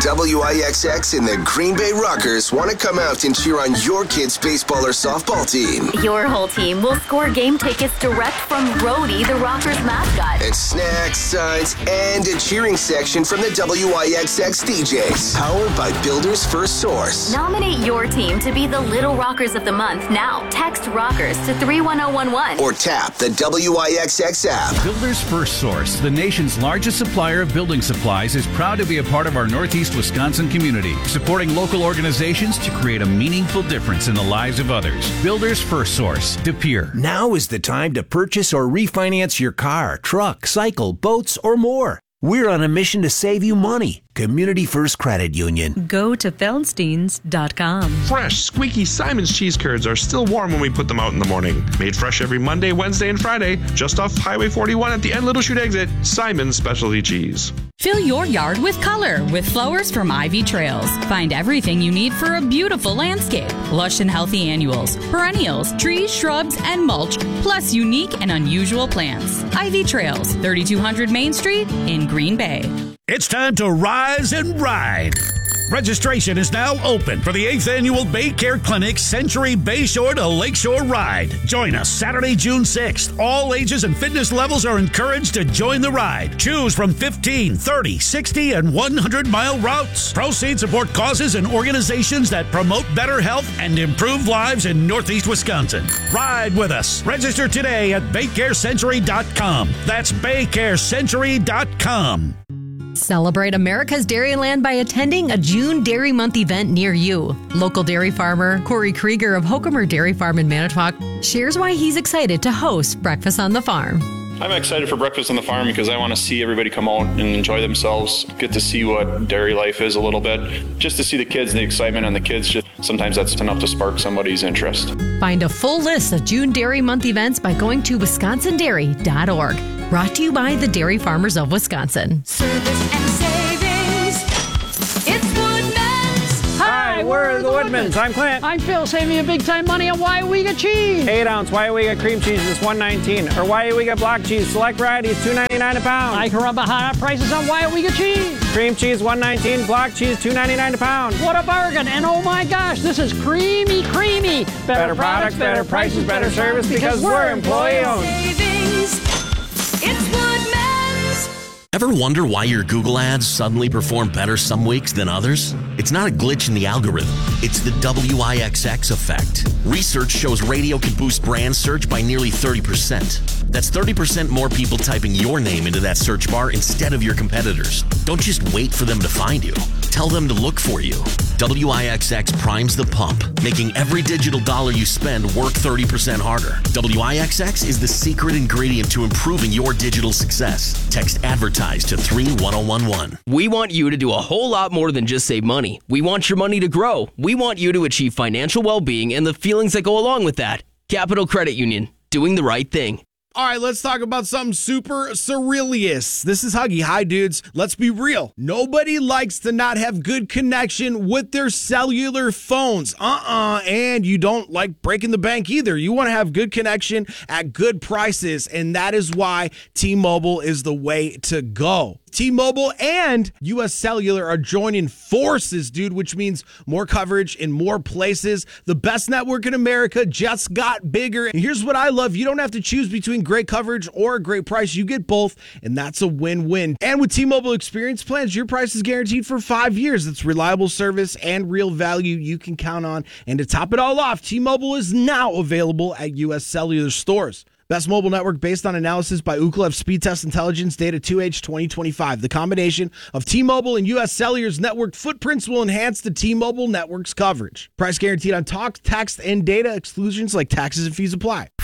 WIXX and the Green Bay Rockers want to come out and cheer on your kid's baseball or softball team. Your whole team will score game tickets direct from Rhodey, the Rockers mascot. And snacks, signs, and a cheering section from the WIXX DJs. Powered by Builders First Source. Nominate your team to be the Little Rockers of the Month now. Text Rockers to 31011. Or tap the WIXX app. Builders First Source, the nation's largest supplier of building supplies, is proud to be a part of our Northeast Wisconsin community, supporting local organizations to create a meaningful difference in the lives of others. Builders First Source, De Pere. Now is the time to purchase or refinance your car, truck, cycle, boats, or more. We're on a mission to save you money. Community First Credit Union. Go to Feldsteins.com. Fresh, squeaky Simon's cheese curds are still warm when we put them out in the morning. Made fresh every Monday, Wednesday, and Friday, just off Highway 41 at the End Little Chute exit. Simon's Specialty Cheese. Fill your yard with color with flowers from Ivy Trails. Find everything you need for a beautiful landscape. Lush and healthy annuals, perennials, trees, shrubs, and mulch, plus unique and unusual plants. Ivy Trails, 3200 Main Street in Green Bay. It's time to rise and ride. Registration is now open for the 8th Annual Baycare Clinic Century Bayshore to Lakeshore Ride. Join us Saturday, June 6th. All ages and fitness levels are encouraged to join the ride. Choose from 15, 30, 60, and 100-mile routes. Proceeds support causes and organizations that promote better health and improve lives in Northeast Wisconsin. Ride with us. Register today at BaycareCentury.com. That's BaycareCentury.com. Celebrate America's Dairyland by attending a June Dairy Month event near you. Local dairy farmer Corey Krieger of Hokumer Dairy Farm in Manitowoc shares why he's excited to host Breakfast on the Farm. I'm excited for Breakfast on the Farm because I want to see everybody come out and enjoy themselves, get to see what dairy life is a little bit, just to see the kids and the excitement on the kids. Just sometimes that's enough to spark somebody's interest. Find a full list of June Dairy Month events by going to wisconsindairy.org. Brought to you by the Dairy Farmers of Wisconsin. Service and savings. It's Woodman's. Hi, we're the Woodmans. I'm Clint. I'm Phil, saving you big time money on Waiwega cheese. 8-ounce Waiwega cream cheese is $1.19, or Waiwega block cheese, select varieties, $2.99 a pound. I can run behind prices on Waiwega cheese. Cream cheese $1.19, block cheese $2.99 a pound. What a bargain! And oh my gosh, this is creamy. Better products, better prices, better service because we're employee owned. It's Woodman's. Ever wonder why your Google ads suddenly perform better some weeks than others? It's not a glitch in the algorithm. It's the WIXX effect. Research shows radio can boost brand search by nearly 30%. That's 30% more people typing your name into that search bar instead of your competitors. Don't just wait for them to find you. Tell them to look for you. WIXX primes the pump, making every digital dollar you spend work 30% harder. WIXX is the secret ingredient to improving your digital success. Text advertise to 31011. We want you to do a whole lot more than just save money. We want your money to grow. We want you to achieve financial well-being and the feelings that go along with that. Capital Credit Union, doing the right thing. All right, let's talk about something super surrealist. This is Huggy. Hi, dudes. Let's be real. Nobody likes to not have good connection with their cellular phones. And you don't like breaking the bank either. You want to have good connection at good prices, and that is why T-Mobile is the way to go. T-Mobile and U.S. Cellular are joining forces, dude, which means more coverage in more places. The best network in America just got bigger. And here's what I love. You don't have to choose between great coverage or a great price. You get both, and that's a win-win. And with T-Mobile Experience Plans, your price is guaranteed for 5 years. That's reliable service and real value you can count on. And to top it all off, T-Mobile is now available at U.S. Cellular stores. Best mobile network based on analysis by Ookla of Speed Test Intelligence data 2H 2025. The combination of T-Mobile and U.S. Cellular's network footprints will enhance the T-Mobile network's coverage. Price guaranteed on talk, text, and data. Exclusions like taxes and fees apply.